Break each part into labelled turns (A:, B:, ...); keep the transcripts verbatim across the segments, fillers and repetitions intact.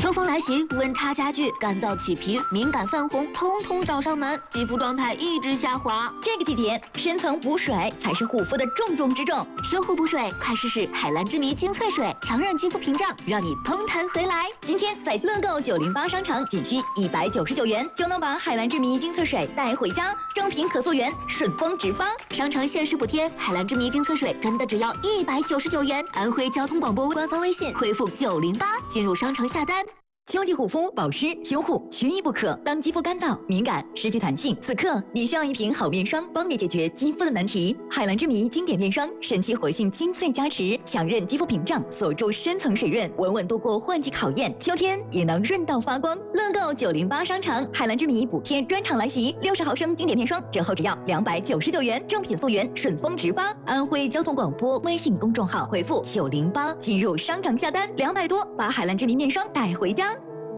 A: 秋风来袭，温差加剧，干燥起皮、敏感泛红，通通找上门，肌肤状态一直下滑。
B: 这个季节，深层补水才是护肤的重中之重。
A: 修护补水，快试试海蓝之谜精粹水，强韧肌肤屏障，让你嘭弹回来。
B: 今天在乐购九零八商场，仅需一百九十九元就能把海蓝之谜精粹水带回家，正品可溯源，顺丰直发。
A: 商城限时补贴，海蓝之谜精粹水真的只要一百九十九元。安徽交通广播官方微信回复九零八进入商城下单。
B: 秋季护肤保湿修护缺一不可。当肌肤干燥、敏感、失去弹性，此刻你需要一瓶好面霜，帮你解决肌肤的难题。海蓝之谜经典面霜，神奇活性精粹加持，强韧肌肤屏障，锁住深层水润，稳稳度过换季考验，秋天也能润到发光。乐购九零八商场，海蓝之谜补贴专场来袭，六十毫升经典面霜折后只要两百九十九元，正品溯源，顺丰直发。安徽交通广播微信公众号回复九零八进入商场下单，两百多把海蓝之谜面霜带回家。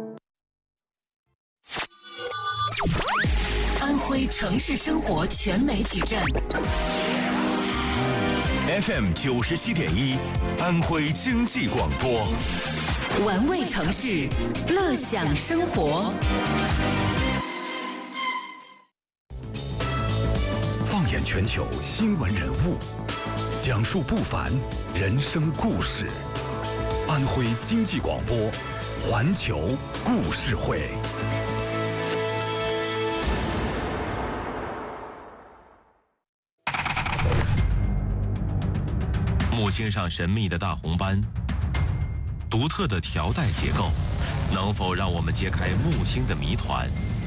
C: 安徽城市生活全媒体站
D: F M 九十七点一，安徽经济广播，
C: 玩味城市，乐享生活。
D: 放眼全球新闻人物，讲述不凡人生故事。安徽经济广播，环球故事会。
E: 木星上神秘的大红斑，独特的条带结构，能否让我们揭开木星的谜团？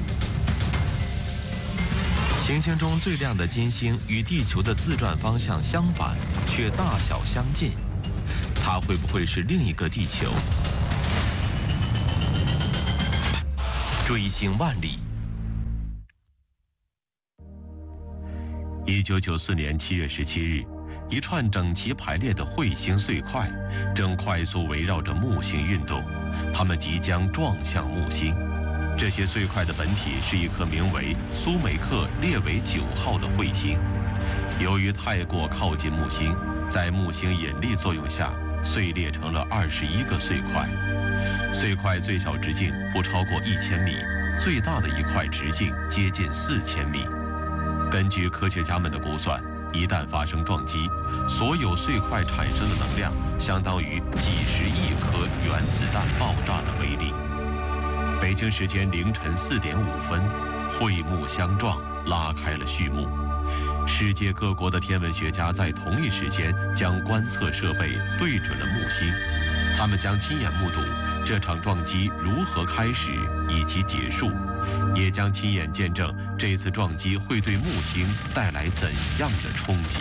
E: 行星中最亮的金星与地球的自转方向相反，却大小相近，它会不会是另一个地球？追星万里。一九九四年七月十七日。一串整齐排列的彗星碎块正快速围绕着木星运动，它们即将撞向木星。这些碎块的本体是一颗名为苏梅克列维九号的彗星。由于太过靠近木星，在木星引力作用下，碎裂成了二十一个碎块。碎块最小直径不超过一千米，最大的一块直径接近四千米。根据科学家们的估算，一旦发生撞击，所有碎块产生的能量相当于几十亿颗原子弹爆炸的威力。北京时间凌晨四点五分，彗木相撞，拉开了序幕。世界各国的天文学家在同一时间将观测设备对准了木星，他们将亲眼目睹这场撞击如何开始以及结束，也将亲眼见证这次撞击会对木星带来怎样的冲击。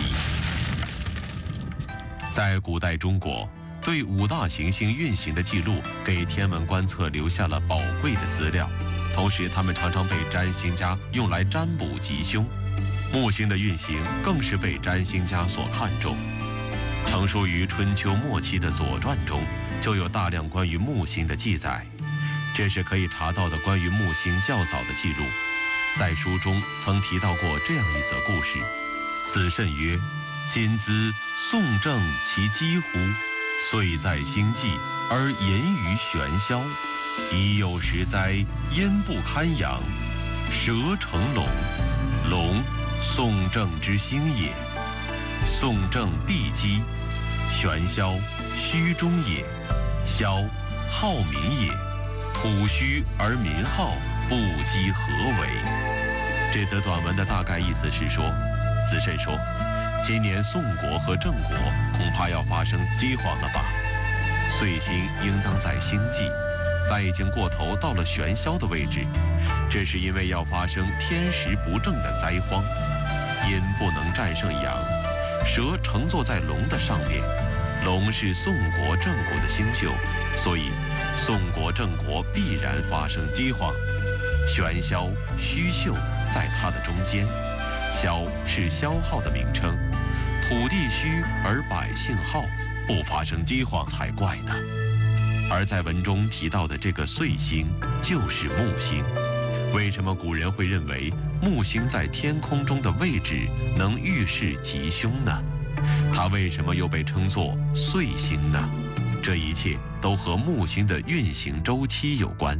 E: 在古代中国，对五大行星运行的记录给天文观测留下了宝贵的资料，同时它们常常被占星家用来占卜吉凶。木星的运行更是被占星家所看重。成书于春秋末期的《左传》中就有大量关于木星的记载，这是可以查到的关于木星较早的记录。在书中曾提到过这样一则故事：子慎曰：“今兹宋正其几乎？岁在星际，而言于玄霄。已有时哉，阴不堪养。蛇成龙，龙，宋正之星也。宋正必基，玄霄，虚中也。霄，好民也。土虚而民好，不积何为？”这则短文的大概意思是说，子慎说，今年宋国和郑国恐怕要发生饥荒了吧？岁星应当在星际，但已经过头到了玄霄的位置，这是因为要发生天时不正的灾荒。阴不能战胜阳，蛇乘坐在龙的上面，龙是宋国郑国的星宿，所以宋国郑国必然发生饥荒。玄霄虚秀在它的中间，霄是消耗的名称，土地虚而百姓好，不发生饥荒才怪呢。而在文中提到的这个岁星就是木星。为什么古人会认为木星在天空中的位置能预示吉凶呢？它为什么又被称作岁星呢？这一切都和木星的运行周期有关。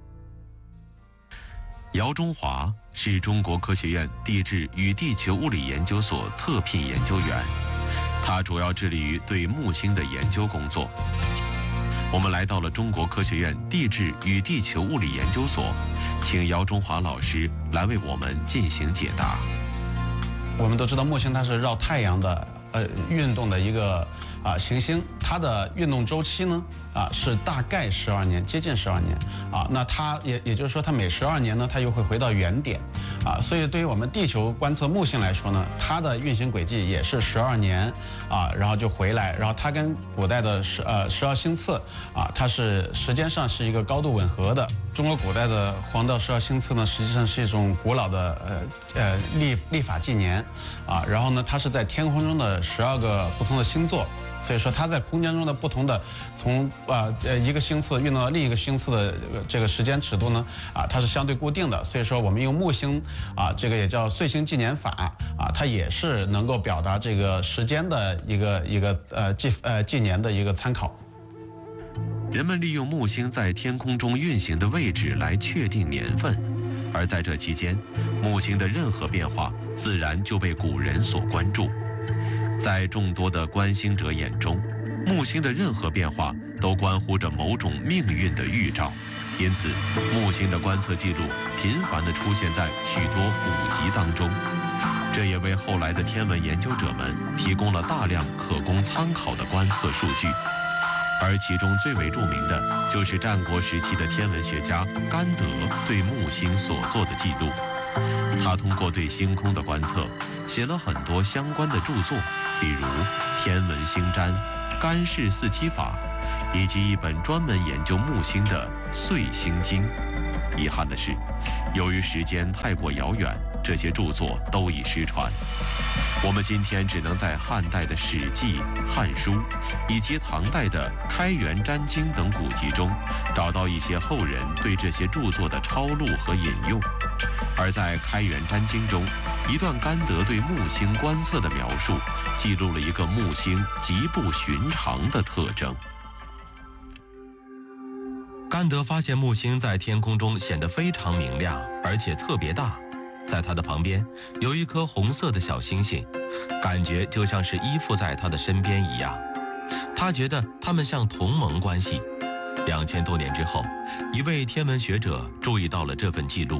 E: 姚中华是中国科学院地质与地球物理研究所特聘研究员，他主要致力于对木星的研究工作。我们来到了中国科学院地质与地球物理研究所，请姚中华老师来为我们进行解答。
F: 我们都知道木星它是绕太阳的呃运动的一个啊行星，它的运动周期呢啊是大概十二年，接近十二年啊。那它也也就是说，它每十二年呢，它又会回到原点啊。所以对于我们地球观测木星来说呢，它的运行轨迹也是十二年啊，然后就回来，然后它跟古代的十呃十二星次啊，它是时间上是一个高度吻合的。中国古代的黄道十二星次呢，实际上是一种古老的呃呃历历法纪年啊。然后呢，它是在天空中的十二个不同的星座。所以说，它在空间中的不同的，从啊呃一个星次运动到另一个星次的这个时间尺度呢，啊它是相对固定的。所以说，我们用木星啊，这个也叫岁星纪年法啊，它也是能够表达这个时间的一个一个呃纪呃纪年的一个参考。
E: 人们利用木星在天空中运行的位置来确定年份，而在这期间，木星的任何变化自然就被古人所关注。在众多的观星者眼中，木星的任何变化都关乎着某种命运的预兆，因此木星的观测记录频繁地出现在许多古籍当中，这也为后来的天文研究者们提供了大量可供参考的观测数据。而其中最为著名的就是战国时期的天文学家甘德对木星所做的记录。他通过对星空的观测，写了很多相关的著作，比如《天文星占》《干氏四期法》，以及一本专门研究木星的《岁星经》。遗憾的是，由于时间太过遥远，这些著作都已失传。我们今天只能在汉代的《史记》《汉书》以及唐代的《开元占经》等古籍中，找到一些后人对这些著作的抄录和引用。而在《开元占经》中，一段甘德对木星观测的描述，记录了一个木星极不寻常的特征。
G: 甘德发现木星在天空中显得非常明亮，而且特别大。在它的旁边有一颗红色的小星星，感觉就像是依附在他的身边一样。他觉得他们像同盟关系。两千多年之后，一位天文学者注意到了这份记录。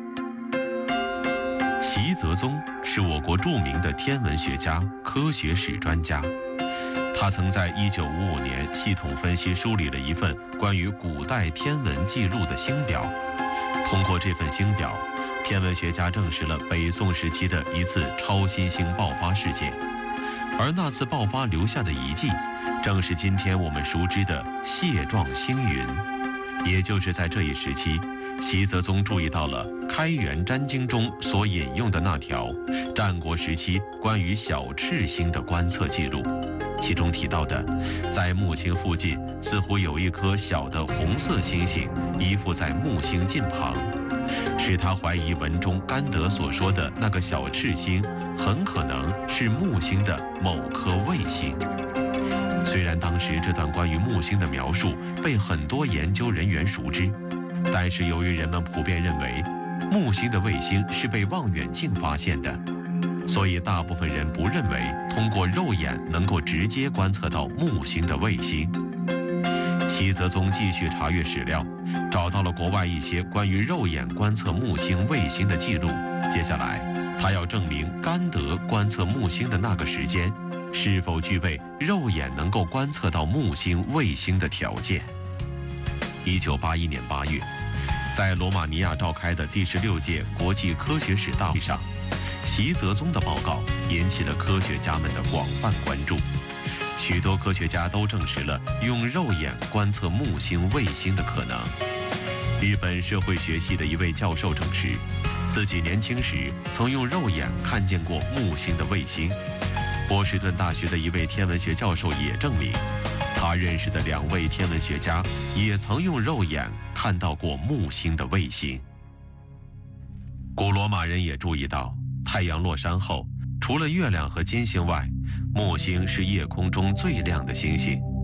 E: 习泽宗是我国著名的天文学家、科学史专家。他曾在一九五五年系统分析梳理了一份关于古代天文记录的星表。通过这份星表，天文学家证实了北宋时期的一次超新星爆发事件，而那次爆发留下的遗迹，正是今天我们熟知的蟹状星云。也就是在这一时期，习泽宗注意到了《开元占经》中所引用的那条战国时期关于小赤星的观测记录，其中提到的，在木星附近似乎有一颗小的红色星星依附在木星近旁，使他怀疑文中甘德所说的那个小赤星很可能是木星的某颗卫星。虽然当时这段关于木星的描述被很多研究人员熟知，但是由于人们普遍认为木星的卫星是被望远镜发现的，所以大部分人不认为通过肉眼能够直接观测到木星的卫星。习泽宗继续查阅史料，找到了国外一些关于肉眼观测木星卫星的记录。接下来，他要证明甘德观测木星的那个时间是否具备肉眼能够观测到木星卫星的条件。一九八一年八月，在罗马尼亚召开的第十六届国际科学史大会上，习泽宗的报告引起了科学家们的广泛关注。许多科学家都证实了用肉眼观测木星卫星的可能。日本社会学系的一位教授证实，自己年轻时曾用肉眼看见过木星的卫星。波士顿大学的一位天文学教授也证明，他认识的两位天文学家也曾用肉眼看到过木星的卫星。古罗马人也注意到，太阳落山后，除了月亮和金星外，木星是夜空中最亮的星星。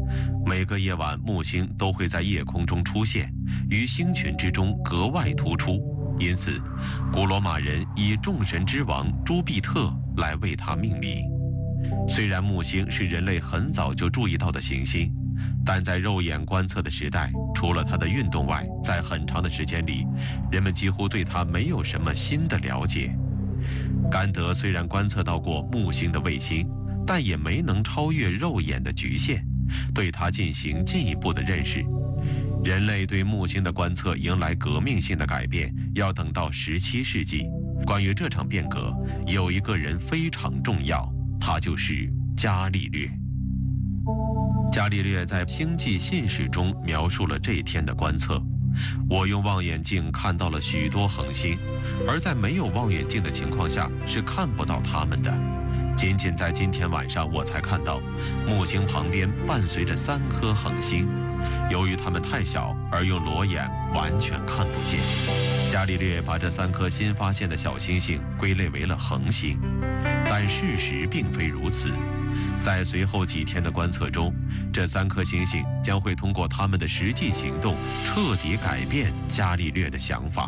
E: 每个夜晚，木星都会在夜空中出现，于星群之中格外突出。因此，古罗马人以众神之王朱庇特来为它命名。虽然木星是人类很早就注意到的行星，但在肉眼观测的时代，除了它的运动外，在很长的时间里，人们几乎对它没有什么新的了解。甘德虽然观测到过木星的卫星，但也没能超越肉眼的局限，对它进行进一步的认识。人类对木星的观测迎来革命性的改变，要等到十七世纪。关于这场变革，有一个人非常重要，他就是伽利略。伽利略在《星际信使》中描述了这一天的观测。我用望远镜看到了许多恒星，而在没有望远镜的情况下是看不到它们的。仅仅在今天晚上，我才看到木星旁边伴随着三颗恒星，由于它们太小，而用裸眼完全看不见。伽利略把这三颗新发现的小星星归类为了恒星，但事实并非如此。在随后几天的观测中，这三颗星星将会通过他们的实际行动，彻底改变伽利略的想法。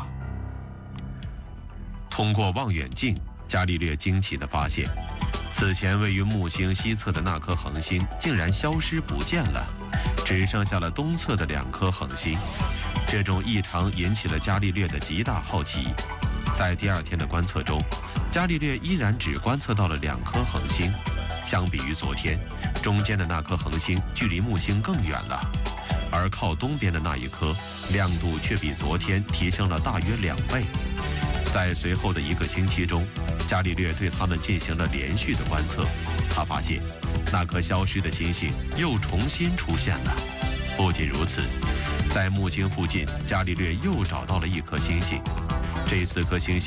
E: 通过望远镜，伽利略惊奇地发现，此前位于木星西侧的那颗恒星竟然消失不见了，只剩下了东侧的两颗恒星。这种异常引起了伽利略的极大好奇。在第二天的观测中，伽利略依然只观测到了两颗恒星。相比于昨天，中间的那颗恒星距离木星更远了，而靠东边的那一颗亮度却比昨天提升了大约两倍。在随后的一个星期中，伽利略对它们进行了连续的观测，他发现那颗消失的星星又重新出现了。不仅如此，在木星附近，伽利略又找到了一颗星星，这四颗星星